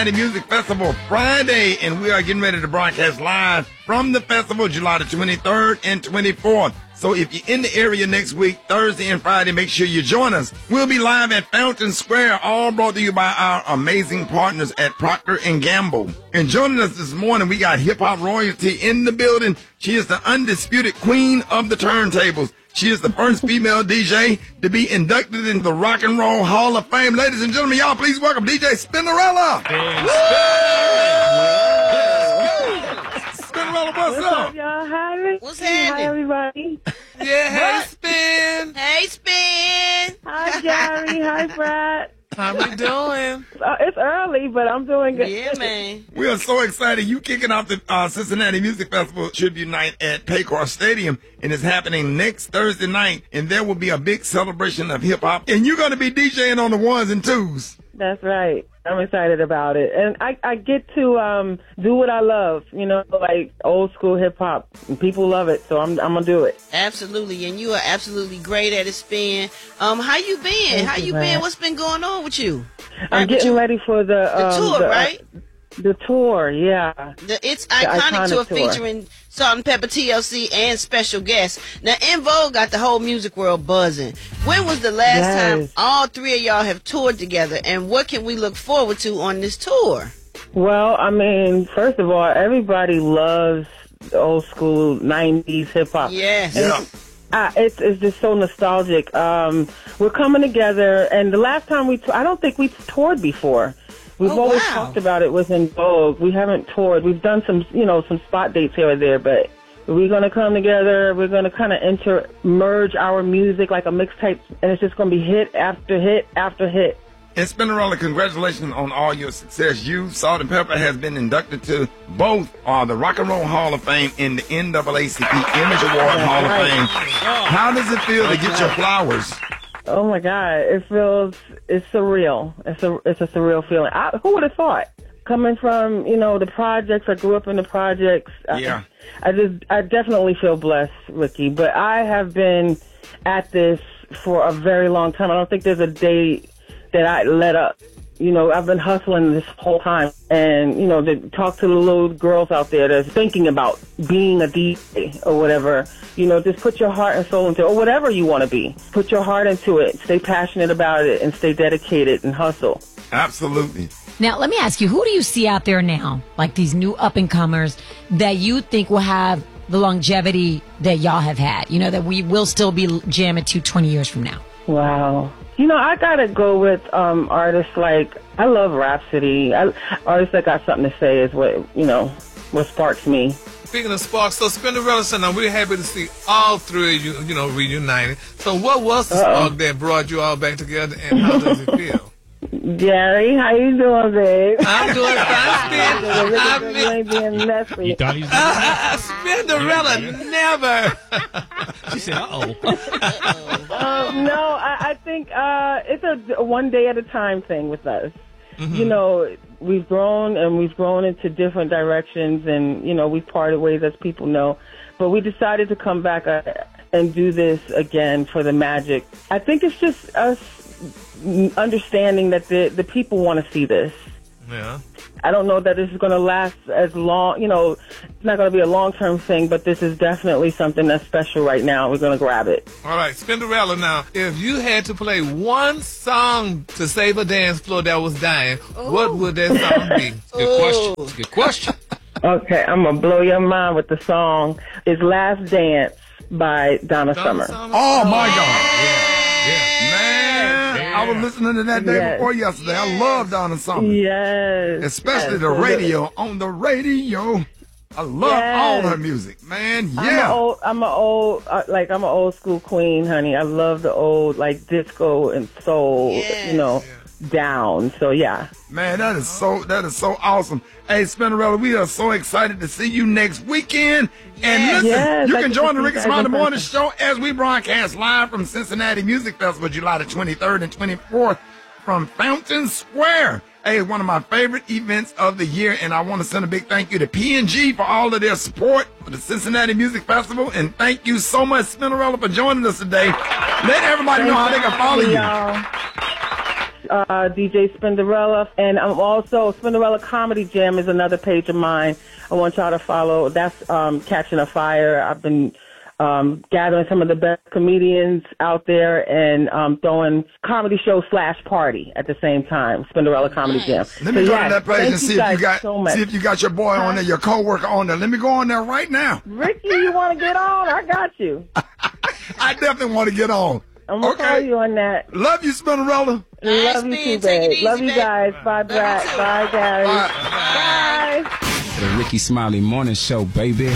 Cincinnati Music Festival Friday, and we are getting ready to broadcast live from the festival July the 23rd and 24th. So if you're in the area next week, Thursday and Friday, make sure you join us. We'll be live at Fountain Square, all brought to you by our amazing partners at Procter & Gamble. And joining us this morning, we got hip-hop royalty in the building. She is the undisputed queen of the turntables. She is the first female DJ to be inducted into the Rock and Roll Hall of Fame. Ladies and gentlemen, y'all please welcome DJ Spinderella. Spinderella, what's up? Y'all having? What's happening? Hi, everybody. Yeah, hey, Spin. Hey, Spin. Hi, Gary. Hi, Brad. How we doing? It's early, but I'm doing good. Yeah, man. We are so excited. You kicking off the Cincinnati Music Festival tribute night at Paycor Stadium, and it's happening next Thursday night, and there will be a big celebration of hip-hop, and you're going to be DJing on the ones and twos. That's right. I'm excited about it. And I get to do what I love, you know, like old school hip hop. People love it, so I'm going to do it. Absolutely. And you are absolutely great at it, Spin. How you been? How you been? What's been going on with you? I'm getting ready for the tour, right? The tour, yeah. It's iconic tour featuring Salt and Pepper TLC and special guests. Now, En Vogue got the whole music world buzzing. When was the last time all three of y'all have toured together, and what can we look forward to on this tour? Well, I mean, first of all, everybody loves old school 90s hip hop. Yes. Yeah. It's just so nostalgic. We're coming together, and the last time I don't think we toured before. We've always talked about it was En Vogue. We haven't toured. We've done some spot dates here or there, but we're going to come together. We're going to kind of merge our music like a mixtape, and it's just going to be hit after hit after hit. And Spinderella, congratulations on all your success. You, Salt and Pepper, has been inducted to both the Rock and Roll Hall of Fame and the NAACP Image Award Hall of Fame. How does it feel to get your flowers? Oh my God, it's surreal. It's a surreal feeling. Who would have thought? Coming from, the projects, I grew up in the projects. Yeah. I definitely feel blessed, Ricky, but I have been at this for a very long time. I don't think there's a day that I let up. I've been hustling this whole time, and, to talk to the little girls out there that's thinking about being a DJ or whatever, just put your heart and soul into it, or whatever you want to be. Put your heart into it, stay passionate about it, and stay dedicated and hustle. Absolutely. Now, let me ask you, who do you see out there now, like these new up-and-comers, that you think will have the longevity that y'all have had, that we will still be jamming to 20 years from now? Wow. I gotta go with artists like, I love Rhapsody. Artists that got something to say is what sparks me. Speaking of sparks, so Spinderella said, I'm really happy to see all three of you, reunited. So what was the spark that brought you all back together, and how does it feel? Gary, how you doing, babe? I'm doing fine, Spin. You ain't being messy. You thought he was Spinderella, never. She said, uh-oh. No, I think it's a one day at a time thing with us. Mm-hmm. We've grown into different directions, and, we've parted ways, as people know. But we decided to come back and do this again for the magic. I think it's just us understanding that the people want to see this. Yeah. I don't know that this is going to last as long, it's not going to be a long-term thing, but this is definitely something that's special right now. We're going to grab it. All right, Spinderella, now, if you had to play one song to save a dance floor that was dying, what would that song be? Good question. It's a good question. Okay, I'm going to blow your mind with the song. It's Last Dance by Donna Summer. Oh, my God. Yeah. Man, I was listening to that day before yesterday. I love Donna Summer. Yes. Especially the radio. On the radio. I love all her music, man. Yeah. I'm an old school queen, honey. I love the old, disco and soul, down. So, yeah. Man, that is so awesome. Hey, Spinderella, we are so excited to see you next weekend. And listen, you can join the Ricky Smiley Morning Show as we broadcast live from Cincinnati Music Festival, July the 23rd and 24th from Fountain Square. Hey, one of my favorite events of the year, and I want to send a big thank you to P&G for all of their support for the Cincinnati Music Festival, and thank you so much, Spinderella, for joining us today. Let everybody know how they can follow you. DJ Spinderella, and I'm also Spinderella Comedy Jam is another page of mine. I want y'all to follow. That's catching a fire. I've been gathering some of the best comedians out there and throwing comedy show / party at the same time. Spinderella Comedy Jam. Let me go to that page and see if you got your boy on there, your coworker on there. Let me go on there right now. Ricky, you want to get on? I got you. I definitely want to get on. I'm going to call you on that. Love you, Spinderella. Love you too, babe. Love you guys. Bye, Brad. Bye, Gary. Bye. The Ricky Smiley Morning Show, baby.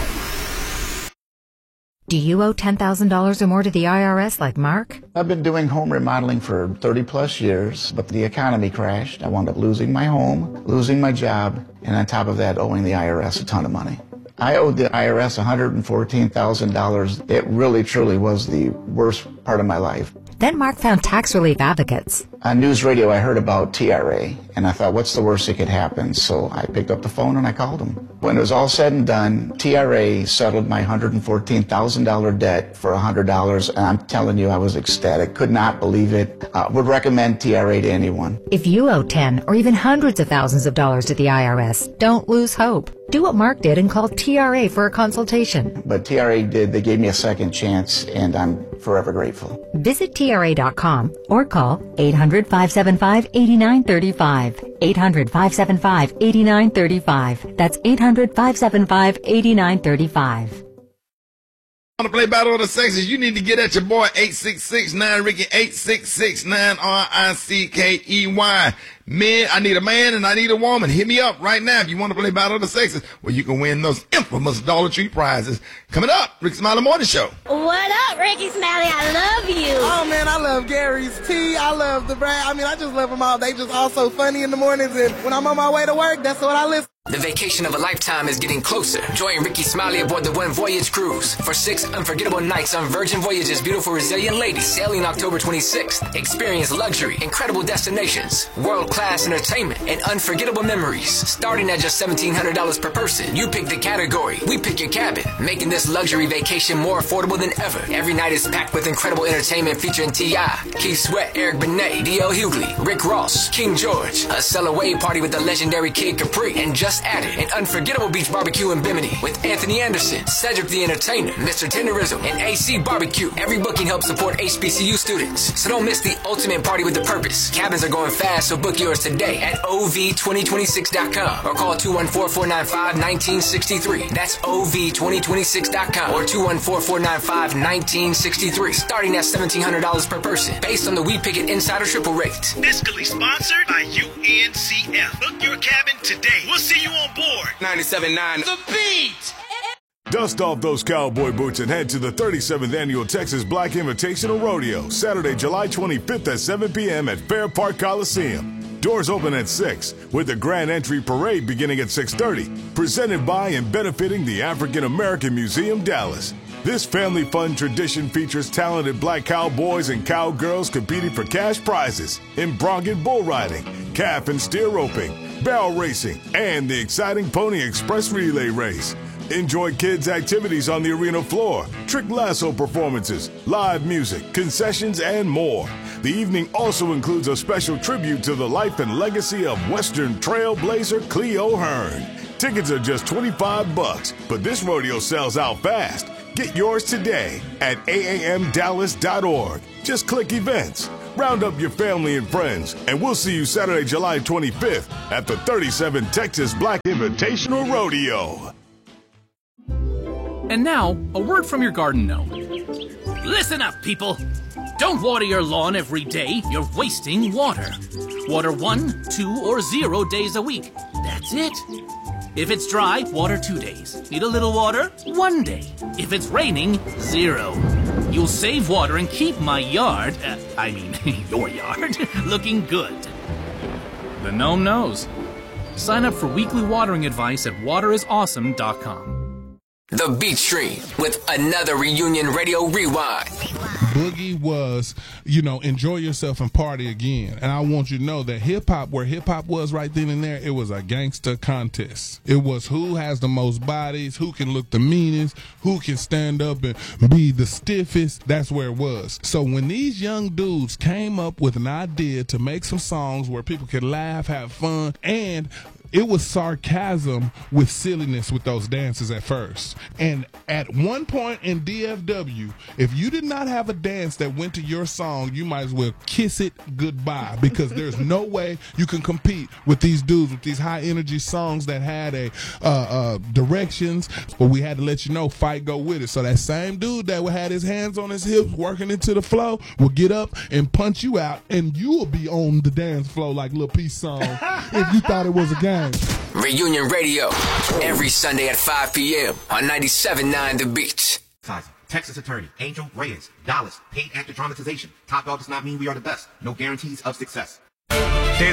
Do you owe $10,000 or more to the IRS like Mark? I've been doing home remodeling for 30 plus years, but the economy crashed. I wound up losing my home, losing my job, and on top of that, owing the IRS a ton of money. I owed the IRS $114,000. It really, truly was the worst part of my life. Then Mark found tax relief advocates. On news radio, I heard about TRA, and I thought, what's the worst that could happen? So I picked up the phone and I called them. When it was all said and done, TRA settled my $114,000 debt for $100, and I'm telling you, I was ecstatic. Could not believe it. Would recommend TRA to anyone. If you owe 10 or even hundreds of thousands of dollars to the IRS, don't lose hope. Do what Mark did and call TRA for a consultation. But TRA did. They gave me a second chance, and I'm forever grateful. Visit TRA.com or call 800-575-8935. 800-575-8935. That's 800-575-8935. Want to play Battle of the Sexes? You need to get at your boy 866-9-RICKY, 866-9-RICKEY. Men, I need a man and I need a woman. Hit me up right now if you want to play Battle of the Sexes, where you can win those infamous Dollar Tree prizes. Coming up, Ricky Smiley Morning Show. What up, Ricky Smiley? I love you. Oh, man, I love Gary's Tea. I love the Brad. I mean, I just love them all. They just all so funny in the mornings, and when I'm on my way to work, that's what I listen. The vacation of a lifetime is getting closer. Join Ricky Smiley aboard the One Voyage cruise for 6 unforgettable nights on Virgin Voyage's beautiful Resilient Lady, sailing October 26th. Experience luxury, incredible destinations, world-class entertainment, and unforgettable memories. Starting at just $1,700 per person. You pick the category, we pick your cabin, making this luxury vacation more affordable than ever. Every night is packed with incredible entertainment featuring T.I., Keith Sweat, Eric Benet, D.L. Hughley, Rick Ross, King George, a Cell-Away party with the legendary Kid Capri, and just added an unforgettable beach barbecue in Bimini with Anthony Anderson, Cedric the Entertainer, Mr. Tenderizzo, and AC Barbecue. Every booking helps support HBCU students, so don't miss the ultimate party with a purpose. Cabins are going fast, so book yours today at OV2026.com or call 214-495-1963. That's OV2026.com or 214-495-1963. Starting at $1,700 per person, based on the We Pick It Insider Triple Rate. Fiscally sponsored by UNCF. Book your cabin today. We'll see you on board. 97.9 The Beat. Dust off those cowboy boots and head to the 37th Annual Texas Black Invitational Rodeo, Saturday, July 25th at 7 p.m. at Fair Park Coliseum. Doors open at 6, with the Grand Entry Parade beginning at 6:30, presented by and benefiting the African American Museum, Dallas. This family fun tradition features talented black cowboys and cowgirls competing for cash prizes in bronc bull riding, calf and steer roping, barrel racing, and the exciting Pony Express Relay Race. Enjoy kids' activities on the arena floor, trick lasso performances, live music, concessions, and more. The evening also includes a special tribute to the life and legacy of Western trailblazer Cleo Hearn. Tickets are just $25, but this rodeo sells out fast. Get yours today at aamdallas.org. Just click events. Round up your family and friends, and we'll see you Saturday, July 25th at the 37th Texas Black Invitational Rodeo. And now, a word from your garden gnome. Listen up, people. Don't water your lawn every day. You're wasting water. Water 1, 2, or 0 days a week. That's it. If it's dry, water 2 days. Need a little water? 1 day. If it's raining, 0. You'll save water and keep my yard, your yard, looking good. The gnome knows. Sign up for weekly watering advice at waterisawesome.com. The Beat Stream with another Reunion Radio Rewind. Boogie was, enjoy yourself and party again. And I want you to know that hip-hop, where hip-hop was right then and there, it was a gangster contest. It was who has the most bodies, who can look the meanest, who can stand up and be the stiffest. That's where it was. So when these young dudes came up with an idea to make some songs where people could laugh, have fun, and it was sarcasm with silliness with those dances at first. And at one point in DFW, if you did not have a dance that went to your song, you might as well kiss it goodbye, because there's no way you can compete with these dudes with these high energy songs that had a directions. But we had to let you know, fight, go with it. So that same dude that had his hands on his hips working into the flow will get up and punch you out, and you will be on the dance floor like Lil Peace song if you thought it was a game. Reunion Radio, every Sunday at 5 p.m. on 97.9 The Beach. Texas attorney Angel Reyes, Dallas, paid actor dramatization. Top dog does not mean we are the best. No guarantees of success.